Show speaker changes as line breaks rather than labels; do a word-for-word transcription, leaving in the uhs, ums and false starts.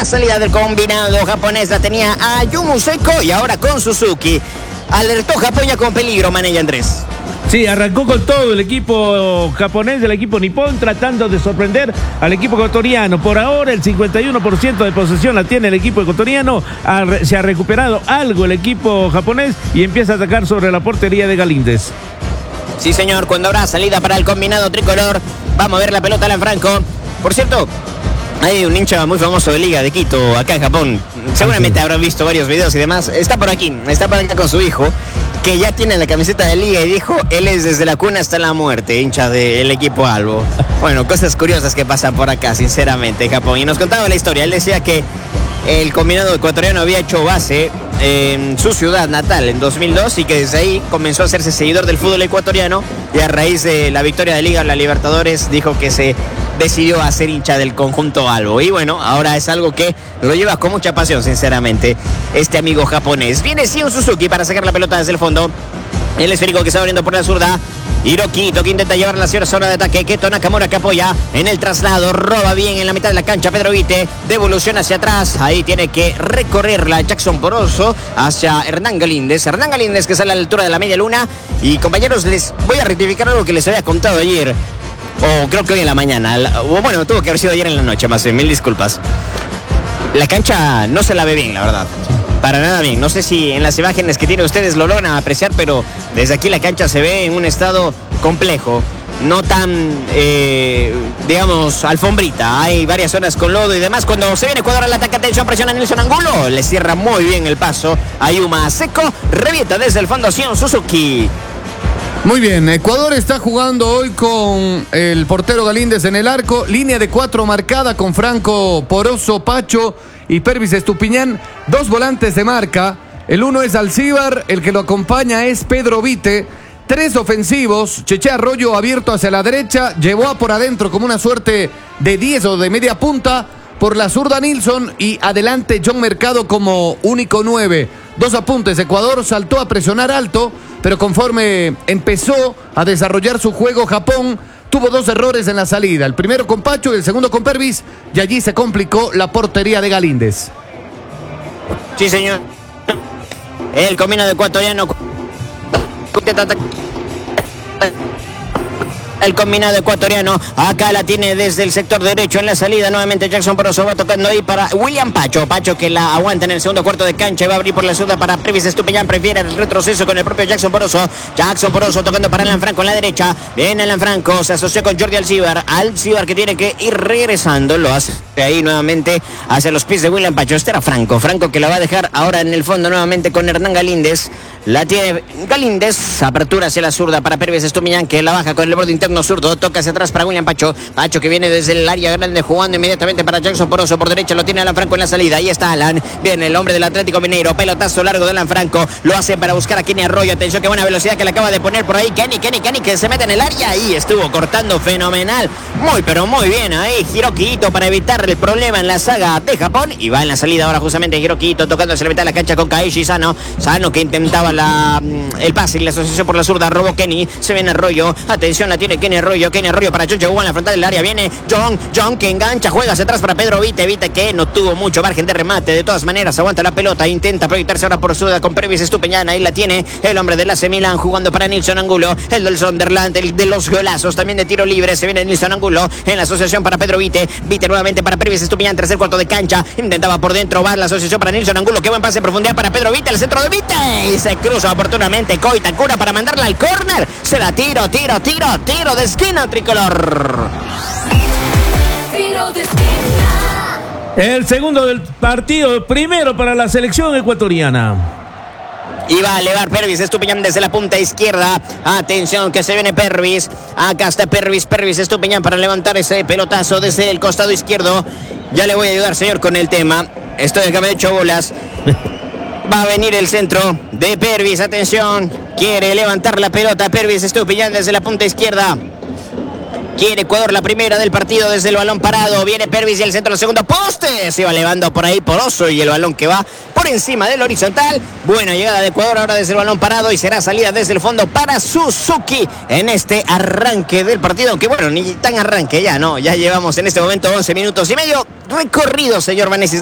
La salida del combinado japonés la tenía Ayumu Seiko y ahora con Suzuki. Alertó Japón ya con peligro, Mané y Andrés.
Sí, arrancó con todo el equipo japonés, el equipo nipón, tratando de sorprender al equipo ecuatoriano. Por ahora el cincuenta y uno por ciento de posesión la tiene el equipo ecuatoriano. Se ha recuperado algo el equipo japonés y empieza a atacar sobre la portería de Galíndez.
Sí, señor, cuando habrá salida para el combinado tricolor. Vamos a ver la pelota, Alan Franco. Por cierto, hay un hincha muy famoso de Liga de Quito, acá en Japón. Seguramente habrán visto varios videos y demás. Está por aquí, está por acá con su hijo, que ya tiene la camiseta de Liga y dijo, él es desde la cuna hasta la muerte, hincha del equipo Albo. Bueno, cosas curiosas que pasan por acá, sinceramente, en Japón. Y nos contaba la historia, él decía que el combinado ecuatoriano había hecho base en su ciudad natal en dos mil dos y que desde ahí comenzó a hacerse seguidor del fútbol ecuatoriano y a raíz de la victoria de Liga en la Libertadores dijo que se decidió a ser hincha del conjunto Albo. Y bueno, ahora es algo que lo lleva con mucha pasión, sinceramente, este amigo japonés. Viene Shio Suzuki para sacar la pelota desde el fondo. El esférico que está abriendo por la zurda. Hiroki Ito que intenta llevar la zona de ataque. Keto Nakamura que apoya en el traslado. Roba bien en la mitad de la cancha Pedro Vite. Devolución hacia atrás. Ahí tiene que recorrerla Jackson Poroso hacia Hernán Galíndez. Hernán Galíndez que sale a la altura de la media luna. Y compañeros, les voy a rectificar algo que les había contado ayer. O creo que hoy en la mañana. O bueno, tuvo que haber sido ayer en la noche, más bien. Mil disculpas. La cancha no se la ve bien, la verdad. Para nada bien. No sé si en las imágenes que tienen ustedes lo logran apreciar, pero desde aquí la cancha se ve en un estado complejo. No tan, eh, digamos, alfombrita. Hay varias zonas con lodo y demás. Cuando se viene Ecuador al ataque, atención, presiona Nelson Angulo. Le cierra muy bien el paso. Ayuma Seco. Revienta desde el fondo Shio Suzuki.
Muy bien, Ecuador está jugando hoy con el portero Galíndez en el arco, línea de cuatro marcada con Franco Poroso, Pacho y Pervis Estupiñán, dos volantes de marca, el uno es Alcíbar, el que lo acompaña es Pedro Vite, tres ofensivos, Cheche Arroyo abierto hacia la derecha, llevó a por adentro como una suerte de diez o de media punta, por la zurda Nilsson y adelante John Mercado como único nueve. Dos apuntes, Ecuador saltó a presionar alto, pero conforme empezó a desarrollar su juego Japón, tuvo dos errores en la salida. El primero con Pacho y el segundo con Pervis, y allí se complicó la portería de Galíndez.
Sí, señor. El combinado ecuatoriano. El combinado ecuatoriano, acá la tiene desde el sector derecho en la salida, nuevamente Jackson Poroso va tocando ahí para William Pacho, Pacho que la aguanta en el segundo cuarto de cancha y va a abrir por la zurda para Pervis Estupiñán, prefiere el retroceso con el propio Jackson Poroso, Jackson Poroso tocando para Alan Franco en la derecha, viene Alan Franco, se asoció con Jordi Alcíbar, Alcíbar que tiene que ir regresando, lo hace ahí nuevamente hacia los pies de William Pacho, este era Franco, Franco que la va a dejar ahora en el fondo nuevamente con Hernán Galíndez, la tiene Galíndez, apertura hacia la zurda para Pervis Estupiñán que la baja con el borde interno zurdo, toca hacia atrás para William Pacho, Pacho que viene desde el área grande jugando inmediatamente para Jackson Poroso, por derecha lo tiene Alan Franco en la salida, ahí está Alan, viene el hombre del Atlético Mineiro, pelotazo largo de Alan Franco, lo hace para buscar a Kenny Arroyo, atención que buena velocidad que le acaba de poner por ahí, Kenny, Kenny, Kenny que se mete en el área y estuvo cortando fenomenal, muy pero muy bien ahí, Hiroki Ito para evitar el problema en la saga de Japón y va en la salida ahora justamente Hiroki Ito tocando hacia la mitad de la cancha con Kaishi Sano, Sano que intentaba la, el pase y la asociación por la zurda, robó Kenny, se viene Arroyo, atención la tiene Kenny Arroyo, Kenny Arroyo para John Chagua en la frontal del área, viene John, John que engancha, juega hacia atrás para Pedro Vite, Vite que no tuvo mucho margen de remate, de todas maneras aguanta la pelota, intenta proyectarse ahora por Suda con Pervis Estupiñán, ahí la tiene el hombre del A C Milan jugando para Nilson Angulo, el del Sunderland, el de los golazos, también de tiro libre, se viene Nilson Angulo en la asociación para Pedro Vite, Vite nuevamente para Pervis Estupiñán, tercer cuarto de cancha, intentaba por dentro, va la asociación para Nilson Angulo, qué buen pase en profundidad para Pedro Vite, el centro de Vite, y se cruza oportunamente Coitacura para mandarla al córner, se la tiro, tiro, tiro, tiro de esquina tricolor.
Tiro de esquina.
El segundo del partido, primero para la selección ecuatoriana.
Y va a elevar Pervis Estupiñán desde la punta izquierda. Atención que se viene Pervis. Acá está Pervis, Pervis Estupiñán para levantar ese pelotazo desde el costado izquierdo. Ya le voy a ayudar, señor, con el tema. Estoy acá, me he hecho bolas. Va a venir el centro de Pervis, atención. Quiere levantar la pelota Pervis Estupiñán desde la punta izquierda. Quiere Ecuador la primera del partido desde el balón parado. Viene Pervis y el centro del segundo poste. Se va elevando por ahí Poroso y el balón que va por encima del horizontal. Buena llegada de Ecuador ahora desde el balón parado y será salida desde el fondo para Suzuki en este arranque del partido. Aunque bueno, ni tan arranque ya, no. Ya llevamos en este momento once minutos y medio recorrido, señor Vanesis.